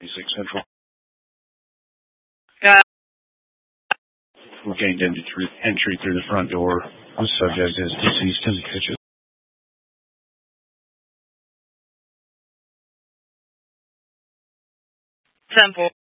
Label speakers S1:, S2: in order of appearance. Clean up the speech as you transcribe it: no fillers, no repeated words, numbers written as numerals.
S1: 26 Central.
S2: Got
S1: We gained entry through the front door. The subject is deceased in the kitchen.
S2: Temple.